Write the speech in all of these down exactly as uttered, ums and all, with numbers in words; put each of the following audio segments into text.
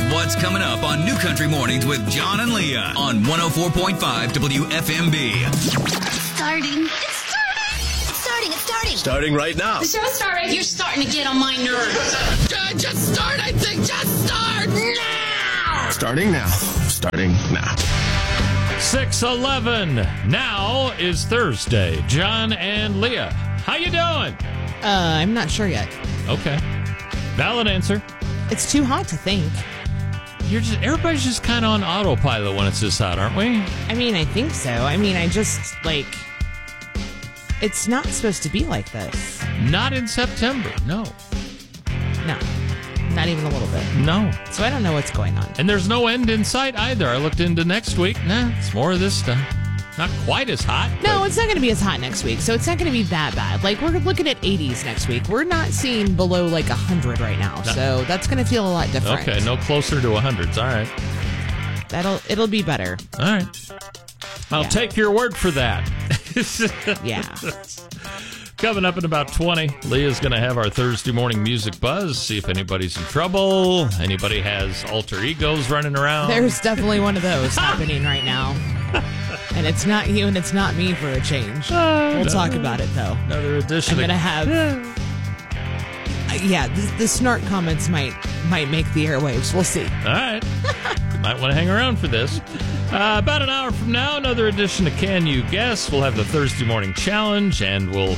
what's coming up on New Country Mornings with John and Leah on one oh four point five W F M B. Starting. It's starting. It's starting. It's starting. Starting right now. The show's starting. You're starting to get on my nerves. Just start, I think. Just start now. Starting now. Starting now. six eleven. Now is Thursday. John and Leah. How you doing? Uh, I'm not sure yet. Okay. Valid answer. It's too hot to think. You're just everybody's just kind of on autopilot when it's this hot, aren't we? I mean, I think so. I mean, I just, like, it's not supposed to be like this. Not in September. No. No. Not even a little bit. No. So I don't know what's going on. And there's no end in sight either. I looked into next week. Nah, it's more of this stuff. Not quite as hot. No, but... it's not going to be as hot next week, so it's not going to be that bad. Like, we're looking at eighties next week. We're not seeing below, like, one hundred right now, no. So that's going to feel a lot different. Okay, no closer to one hundreds. All right. That'll, it'll be better. All right. I'll yeah. take your word for that. Yeah. Coming up in about twenty, Leah's going to have our Thursday morning music buzz, see if anybody's in trouble, anybody has alter egos running around. There's definitely one of those happening right now. And it's not you and it's not me for a change. Uh, we'll no, talk about it, though. Another edition. I'm going to have... Uh, yeah, the, the snark comments might might make the airwaves. We'll see. All right. Might want to hang around for this. Uh, about an hour from now, another edition of Can You Guess? We'll have the Thursday morning challenge, and we'll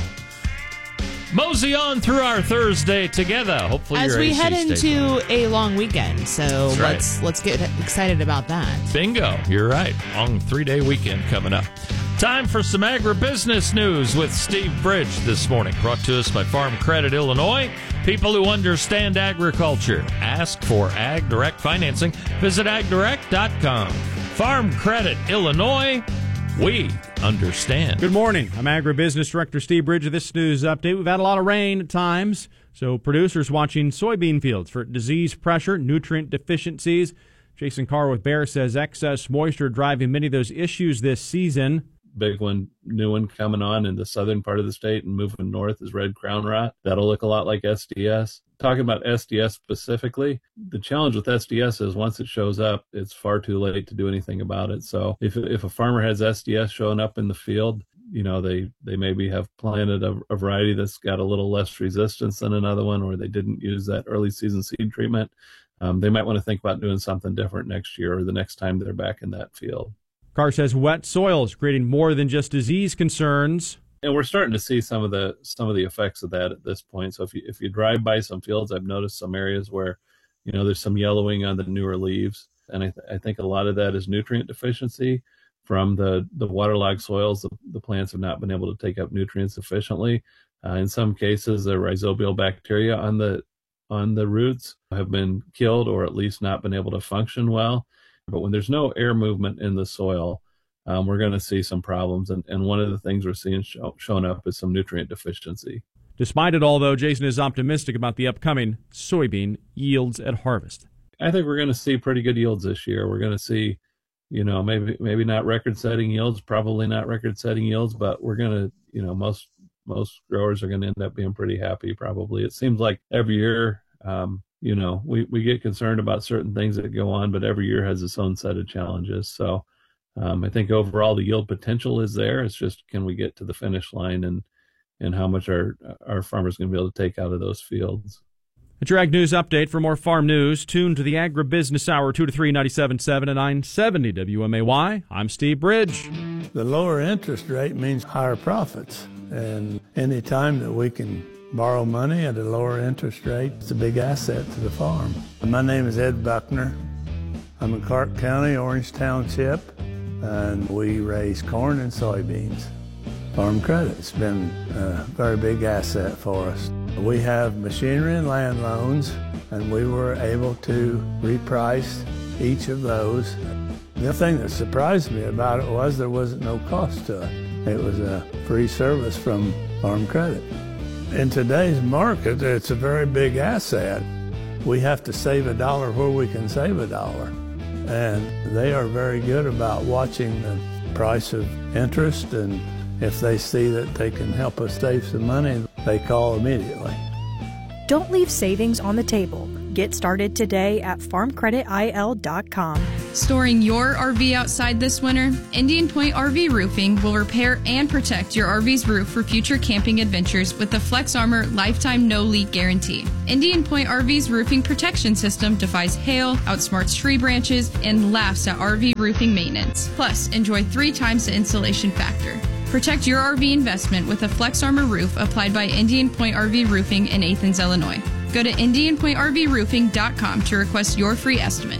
mosey on through our Thursday together. Hopefully, as your we A C head into well. a long weekend, so right. let's let's get excited about that. Bingo, you're right. Long three-day weekend coming up. Time for some agribusiness news with Steve Bridge this morning. Brought to us by Farm Credit Illinois. People who understand agriculture. Ask for Ag Direct financing. Visit ag direct dot com. Farm Credit Illinois. We understand. Good morning. I'm Agribusiness Director Steve Bridge with this news update. We've had a lot of rain at times, so producers watching soybean fields for disease pressure, nutrient deficiencies. Jason Carr with Bayer says excess moisture driving many of those issues this season. Big one, new one coming on in the southern part of the state and moving north is red crown rot. That'll look a lot like S D S. Talking about S D S specifically, the challenge with S D S is once it shows up, it's far too late to do anything about it. So if if a farmer has S D S showing up in the field, you know, they, they maybe have planted a, a variety that's got a little less resistance than another one, or they didn't use that early season seed treatment. Um, they might want to think about doing something different next year or the next time they're back in that field. Carr says wet soil is creating more than just disease concerns. And we're starting to see some of the some of the effects of that at this point. So if you if you drive by some fields, I've noticed some areas where, you know, there's some yellowing on the newer leaves, and I, th- I think a lot of that is nutrient deficiency from the the waterlogged soils. The, the plants have not been able to take up nutrients efficiently. Uh, in some cases, the rhizobial bacteria on the on the roots have been killed or at least not been able to function well. But when there's no air movement in the soil, um, we're going to see some problems. And, and one of the things we're seeing show, showing up is some nutrient deficiency. Despite it all, though, Jason is optimistic about the upcoming soybean yields at harvest. I think we're going to see pretty good yields this year. We're going to see, you know, maybe maybe not record-setting yields, probably not record-setting yields, but we're going to, you know, most most growers are going to end up being pretty happy probably. It seems like every year, um, you know, we, we get concerned about certain things that go on, but every year has its own set of challenges. So um, I think overall the yield potential is there. It's just, can we get to the finish line and, and how much our, our farmers going to be able to take out of those fields. That's your Ag News Update. For more farm news, tune to the Agribusiness Hour, two to three, ninety-seven point seven and nine seventy W M A Y. I'm Steve Bridge. The lower interest rate means higher profits. And any time that we can borrow money at a lower interest rate, it's a big asset to the farm. My name is Ed Buckner. I'm in Clark County, Orange Township, and we raise corn and soybeans. Farm Credit's been a very big asset for us. We have machinery and land loans, and we were able to reprice each of those. The thing that surprised me about it was there wasn't no cost to it. It was a free service from Farm Credit. In today's market, it's a very big asset. We have to save a dollar where we can save a dollar. And they are very good about watching the price of interest, and if they see that they can help us save some money, they call immediately. Don't leave savings on the table. Get started today at farm credit I L dot com. Storing your R V outside this winter? Indian Point R V Roofing will repair and protect your R V's roof for future camping adventures with the Flex Armor Lifetime No Leak Guarantee. Indian Point R V's roofing protection system defies hail, outsmarts tree branches, and laughs at R V roofing maintenance. Plus, enjoy three times the insulation factor. Protect your R V investment with a Flex Armor roof applied by Indian Point R V Roofing in Athens, Illinois. Go to indian point r v roofing dot com to request your free estimate.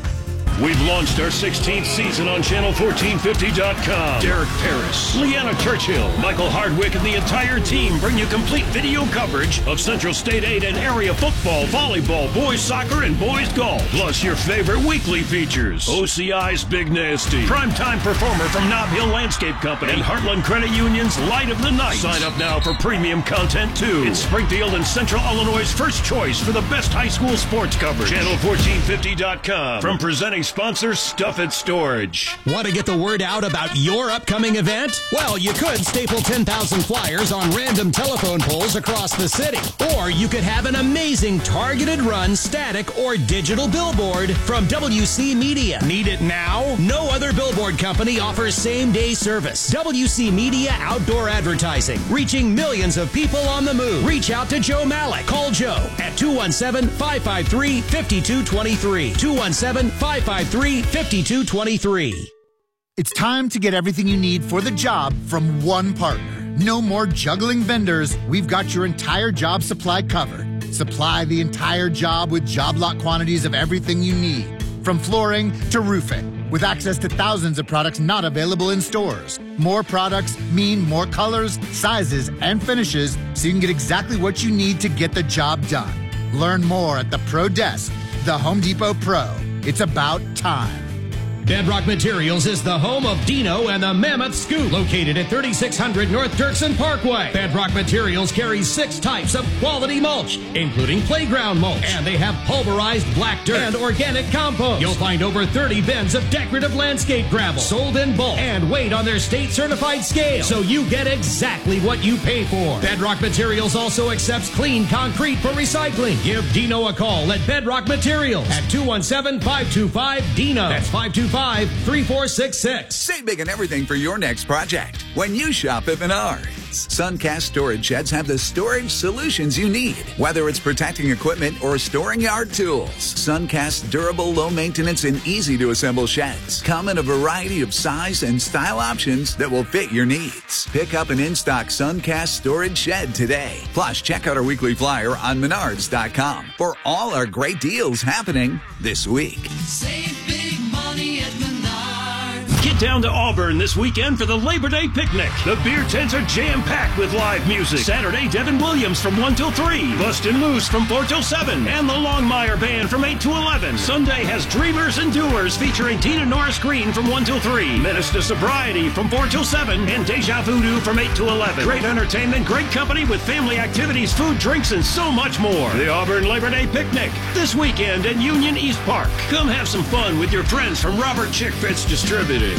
We've launched our sixteenth season on channel fourteen fifty dot com. Derek Paris, Leanna Churchill, Michael Hardwick, and the entire team bring you complete video coverage of Central State eight and area football, volleyball, boys soccer, and boys golf. Plus your favorite weekly features. O C I's Big Nasty, primetime performer from Nob Hill Landscape Company, and Heartland Credit Union's Light of the Night. Sign up now for premium content too. It's Springfield and Central Illinois' first choice for the best high school sports coverage. channel fourteen fifty dot com. From presenting sponsor Stuff It Storage. Want to get the word out about your upcoming event? Well, you could staple ten thousand flyers on random telephone poles across the city. Or you could have an amazing targeted run, static, or digital billboard from W C Media. Need it now? No other billboard company offers same-day service. W C Media Outdoor Advertising, reaching millions of people on the move. Reach out to Joe Malik. Call Joe at two one seven, five five three, five two two three. two one seven, five five three, five two two three. It's time to get everything you need for the job from one partner. No more juggling vendors. We've got your entire job supply covered. Supply the entire job with job lot quantities of everything you need, from flooring to roofing, with access to thousands of products not available in stores. More products mean more colors, sizes, and finishes, so you can get exactly what you need to get the job done. Learn more at the Pro Desk, the Home Depot Pro. It's about time. Bedrock Materials is the home of Dino and the Mammoth Scoop, located at thirty-six hundred North Dirksen Parkway. Bedrock Materials carries six types of quality mulch, including playground mulch, and they have pulverized black dirt and organic compost. You'll find over thirty bins of decorative landscape gravel, sold in bulk and weighed on their state-certified scale, so you get exactly what you pay for. Bedrock Materials also accepts clean concrete for recycling. Give Dino a call at Bedrock Materials at two one seven, five two five, D I N O. That's five two five, three four six six. Save big on everything for your next project when you shop at Menards. Suncast storage sheds have the storage solutions you need, whether it's protecting equipment or storing yard tools. Suncast durable, low maintenance, and easy to assemble sheds come in a variety of size and style options that will fit your needs. Pick up an in-stock Suncast storage shed today. Plus, check out our weekly flyer on menards dot com for all our great deals happening this week. Save big money at Menards. Get down to Auburn this weekend for the Labor Day picnic. The beer tents are jam-packed with live music. Saturday, Devin Williams from one till three. Bustin' Loose from four till seven. And the Longmire Band from eight to eleven. Sunday has Dreamers and Doers featuring Tina Norris Green from one till three. Menace to Sobriety from four till seven. And Deja Voodoo from eight to eleven. Great entertainment, great company with family activities, food, drinks, and so much more. The Auburn Labor Day picnic this weekend at Union East Park. Come have some fun with your friends from Robert Chick Fitz Distributing.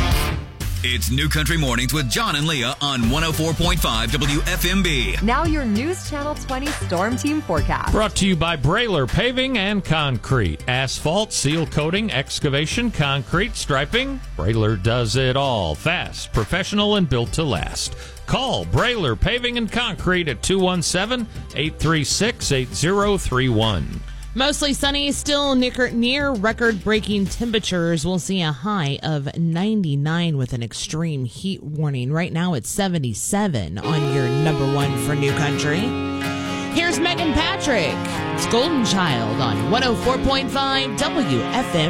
It's New Country Mornings with John and Leah on one oh four point five W F M B. Now your News Channel twenty Storm Team forecast. Brought to you by Brailer Paving and Concrete. Asphalt, seal coating, excavation, concrete, striping. Brailer does it all. Fast, professional, and built to last. Call Brailer Paving and Concrete at two one seven, eight three six, eight zero three one. Mostly sunny, still near record-breaking temperatures. We'll see a high of ninety-nine with an extreme heat warning. Right now it's seventy-seven on your number one for New Country. Here's Megan Patrick. It's Golden Child on one oh four point five W F M.